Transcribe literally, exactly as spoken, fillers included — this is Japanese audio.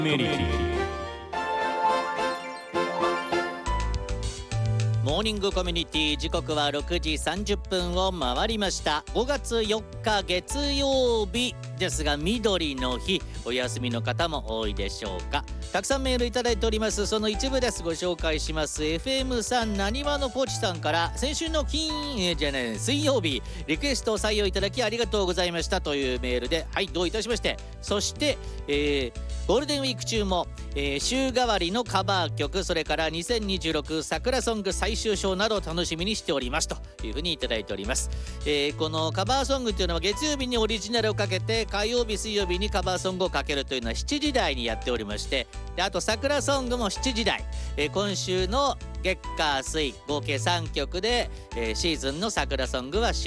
ミュニティモーニングコミュニティ、時刻はろくじさんじゅっぷんを回りました。ごがつよっか月曜日ですが、緑の日、お休みの方も多いでしょうか。たくさんメールいただいております。その一部です。ご紹介します。 エフエム さんなにわのポチさんから、先週の金えーじゃない水曜日リクエストを採用いただきありがとうございましたというメールで、はい、どういたしまして。そして、えー、ゴールデンウィーク中も、えー、週替わりのカバー曲、それからにせんにじゅうろく桜ソング最終章などを楽しみにしておりますというふうにいただいております。えー、このカバーソングというのは、月曜日にオリジナルをかけて、火曜日水曜日にカバーソングをかけるというのはしちじ台にやっておりまして、であと桜ソングもしちじ台、えー、今週の月火水合計さんきょくで、えー、シーズンの桜ソングは終